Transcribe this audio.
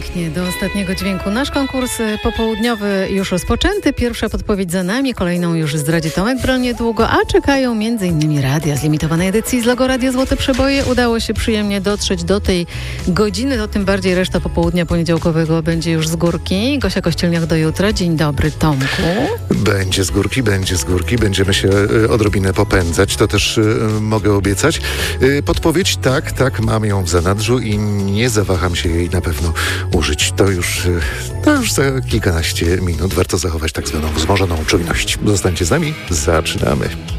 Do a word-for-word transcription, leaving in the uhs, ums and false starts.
Pięknie, do ostatniego dźwięku. Nasz konkurs popołudniowy już rozpoczęty. Pierwsza podpowiedź za nami, kolejną już zdradzi Tomek Broń niedługo, a czekają m.in. radia z limitowanej edycji z logo Radio Złote Przeboje. Udało się przyjemnie dotrzeć do tej godziny, to tym bardziej reszta popołudnia poniedziałkowego będzie już z górki. Gosia Kościelniak do jutra. Dzień dobry, Tomku. Będzie z górki, będzie z górki. Będziemy się y, odrobinę popędzać, to też y, mogę obiecać. Y, podpowiedź, tak, tak, mam ją w zanadrzu i nie zawaham się jej na pewno użyć. To już, y, to już za kilkanaście minut. Warto zachować tak zwaną wzmożoną czujność. Zostańcie z nami, zaczynamy.